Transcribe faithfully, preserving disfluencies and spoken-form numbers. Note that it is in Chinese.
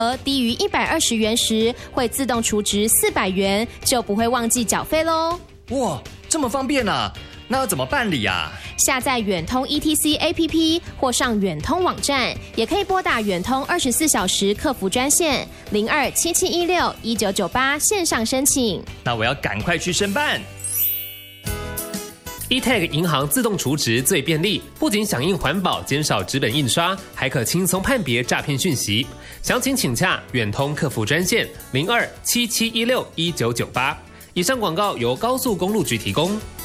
额低于一百二十元时，会自动储值四百元，就不会忘记缴费喽。 哇，这么方便啊！那要怎么办理啊？ 下载远通 E T C A P P 或上远通网站，也可以拨打远通二十四小时客服专线零二七七一六一九九八线上申请。 那我要赶快去申办。 E T A G 银行自动储值最便利，不仅响应环保，减少纸本印刷，还可轻松判别诈骗讯息。详情请洽远通客服专线零二七七一六一九九八。以上广告由高速公路局提供。